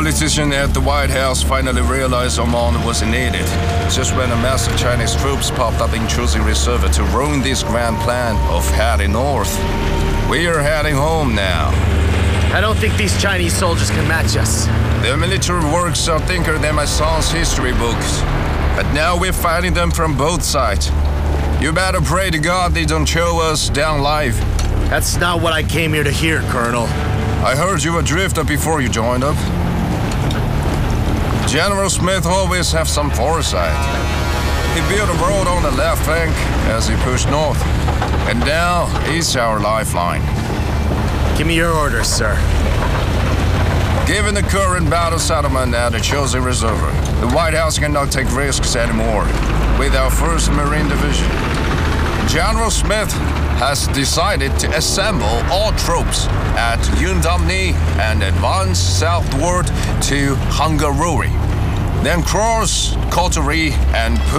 Politicians at the White House finally realized Oman wasn't needed, just when a mass of Chinese troops popped up in Chosin Reserve to ruin this grand plan of heading north. We are heading home now. I don't think these Chinese soldiers can match us. Their military works are thicker than my son's history books. But now we're fighting them from both sides. You better pray to God they don't show us down live. That's not what I came here to hear, Colonel. I heard you were drifter before you joined up. General Smith always have some foresight. He built a road on the left flank as he pushed north. And now he's our lifeline. Give me your orders, sir. Given the current battle settlement at the Chosin Reserve, the White House cannot take risks anymore with our 1st Marine Division. General Smith has decided to assemble all troops at Yundamni and advance southward to Hangaruri, then cross Kotari and